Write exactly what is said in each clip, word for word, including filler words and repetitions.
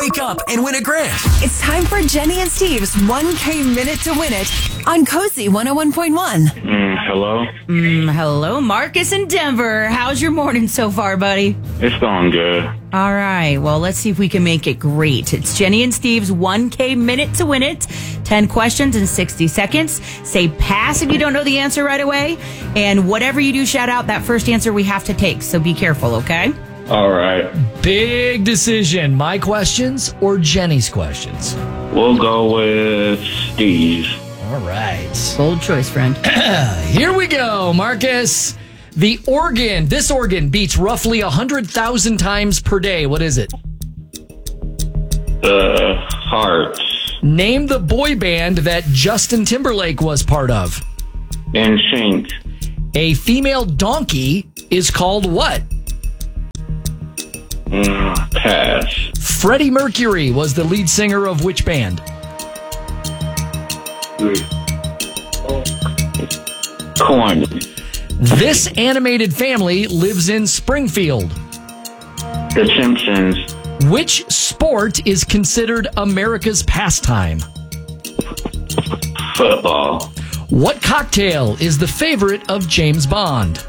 Wake up and win a grand. It's time for Jenny and Steve's one K Minute to Win It on Cozy one oh one point one. Mm, hello? Mm, hello, Marcus in Denver. How's your morning so far, buddy? It's going good. All right. Well, let's see if we can make it great. It's Jenny and Steve's one K Minute to Win It. ten questions in sixty seconds. Say pass if you don't know the answer right away. And whatever you do, shout out that first answer we have to take. So be careful, okay? All right. Big decision. My questions or Jenny's questions? We'll go with Steve's. All right. Bold choice, friend. Here we go, Marcus. The organ, this organ beats roughly one hundred thousand times per day. What is it? The heart. Name the boy band that Justin Timberlake was part of. In sync. A female donkey is called what? Mm, pass. Freddie Mercury was the lead singer of which band? Corn. This animated family lives in Springfield. The Simpsons. Which sport is considered America's pastime? Football. What cocktail is the favorite of James Bond?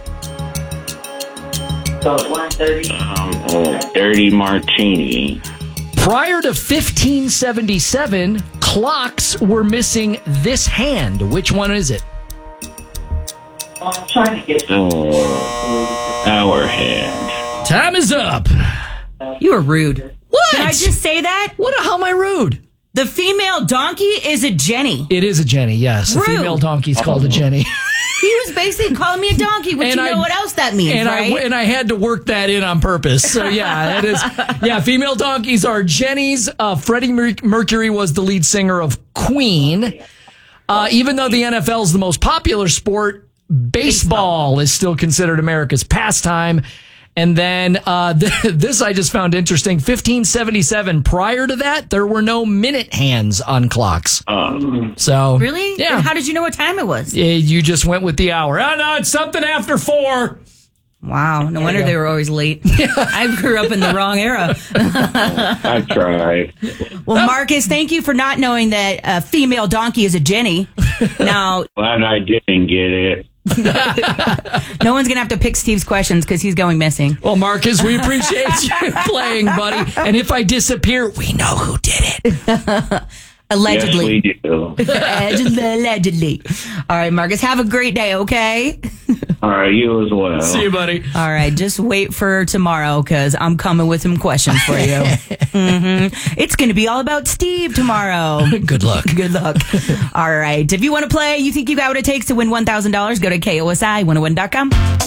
Um, oh, dirty martini. Prior to fifteen seventy-seven, clocks were missing this hand. Which one is it? I'm trying to get oh, our hand. Time is up. You are rude. What? Did I just say that? What? How am I rude? The female donkey is a Jenny. It is a Jenny, yes. A Rude. female donkey's called a Jenny. He was basically calling me a donkey, which And you know I- what else that means, And right? I and I had to work that in on purpose. So yeah, that is yeah. Female donkeys are Jennies. Uh, Freddie Mer- Mercury was the lead singer of Queen. Uh, even though the N F L is the most popular sport, baseball is still considered America's pastime. And then uh, th- this I just found interesting. fifteen seventy-seven. Prior to that, there were no minute hands on clocks. Um, So Really? yeah. And how did you know what time it was? Yeah, you just went with the hour. Oh no, it's something after four. Wow. No wonder they were always late. I grew up in the wrong era. I tried. Well, Marcus, thank you for not knowing that a female donkey is a Jenny. Now, Glad I didn't get it. no one's going to have to pick Steve's questions because he's going missing. Well, Marcus, we appreciate you playing, buddy. And if I disappear, we know who did it. Allegedly. Yes, we do. Allegedly. Allegedly. All right, Marcus, have a great day, okay? All right, you as well. See you, buddy. All right, just wait for tomorrow because I'm coming with some questions for you. mm-hmm. It's going to be all about Steve tomorrow. Good luck. Good luck. All right. If you want to play, you think you got what it takes to win one thousand dollars, go to K O S I one oh one dot com.